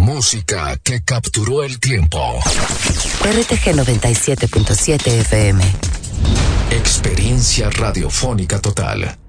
Música que capturó el tiempo. RTG 97.7 FM. Experiencia radiofónica total.